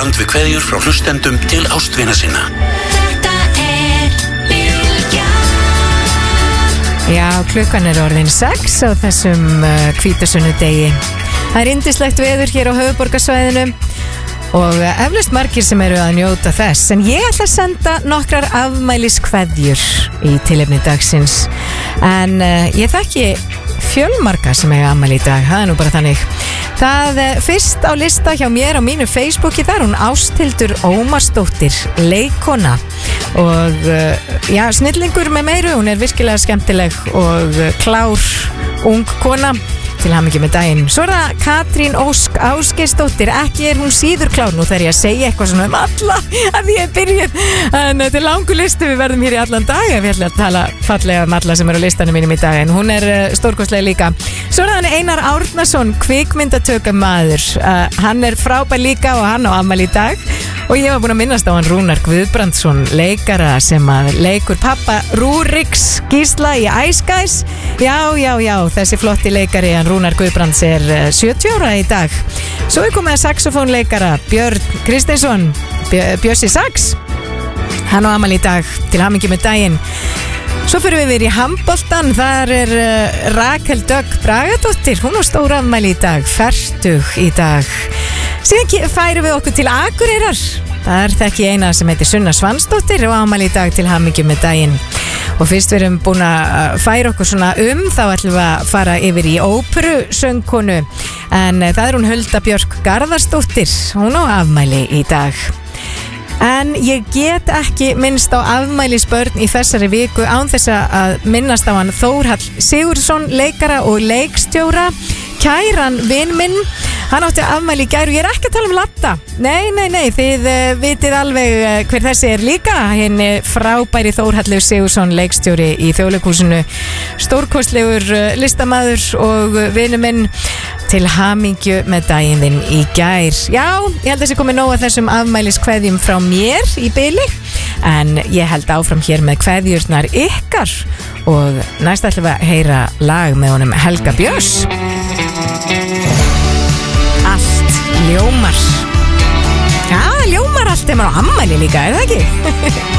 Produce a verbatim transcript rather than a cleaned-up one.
Hand við kveðjur frá hlustendum til ástvina sinna. Þetta er Bylgjan. Já, klukkan er orðin sex á þessum uh, hvítusunnudegi. Það er yndislegt veður hér á höfuðborgarsvæðinu og uh, eflaust margir sem eru að njóta þess. En ég ætla að senda nokkrar afmæliskveðjur í tilefni dagsins. En uh, ég þekki fjölmarga sem eiga afmæli í dag, það er nú bara þannig. Það fyrst á lista hjá mér á mínu Facebooki, þar hún Ásthildur Ómarsdóttir, leikona og já, snillingur með meiru, hún er virkilega skemmtileg og klár, ung kona. Til hamingju með daginn. Svo er það Katrín Ósk Ásgeirsdóttir, ekki er hún síður klár, nú þarf ég að segja eitthvað svona um alla að ég er byrjuð, en þetta er langur listu, við verðum hér í allan dag ef ég ætla að tala fallega um alla sem eru á listanum mínum í dag, en hún er stórkostlega líka. Svo er það Einar Árnason, kvikmyndatökamaður, uh, hann er frábær líka og hann á afmæli í dag og ég var búin að minnast á hann Rúnar Guðbrandsson, leikara sem að leikur pappa Rúriks Gísla í Ice Guys. Já, já, já, þessi flotti leikari, hann Rúnar Guðbrands er sjötíu ára í dag. Svo er komið að saxofónleikara Björn Kristinsson, Bjössi Sax, hann á afmæli í dag, til hamingju með daginn. Svo fyrir við við í handboltan, þar er uh, Rakel Dögg Bragadóttir, hún á stóra afmæli í dag, fertug í dag. Síðan færum við okkur til Akureyrar, það er þekki eina sem heitir Sunna Svansdóttir og afmæli í dag, til hamingju með daginn. Og fyrst við erum búin að færa okkur svona um, þá ætlum við að fara yfir í óperusöngkonu, en það er hún Hulda Björk Garðarsdóttir, hún á afmæli í dag. En ég get ekki minnst á afmælisbörn í þessari viku án þess að minnast á hann Þórhall Sigurðsson, leikara og leikstjóra, kæran vin minn. Hann átti afmæli í gær og ég er ekki að tala um Latta. Nei, nei, nei, þið uh, vitið alveg uh, hver þessi er líka. Henni frábæri Þórhallur Sigurðsson, leikstjóri í Þjóðleikhúsinu, stórkostlegur uh, listamaður og uh, vinu minn, til hamingju með daginn þinn í gær. Já, ég held að þessi komið nóg að þessum afmæliskveðjum frá mér í bili, en ég held áfram hér með kveðjurnar ykkar og næst ætlum við að heyra lag með honum Helga Björns. Allt ljómar. Já, ljómar allt þegar maður á afmæli líka, er það ekki?